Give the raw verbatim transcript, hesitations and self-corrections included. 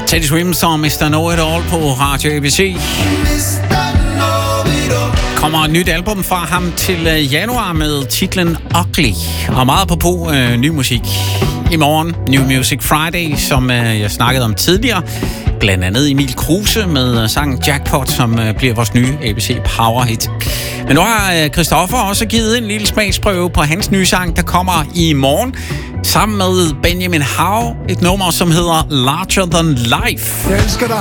Teddy Swims og mister Know It All på Radio A B C. Kommer et nyt album fra ham til januar med titlen Ugly. Og meget på på øh, ny musik. I morgen New Music Friday, som øh, jeg snakkede om tidligere. Blandt andet Emil Kruse med sangen Jackpot, som øh, bliver vores nye A B C Power Hit. Men nu har øh, Christoffer også givet en lille smagsprøve på hans nye sang, der kommer i morgen. Sammen med Benjamin Hav, et nummer, som hedder Larger Than Life. Jeg elsker dig.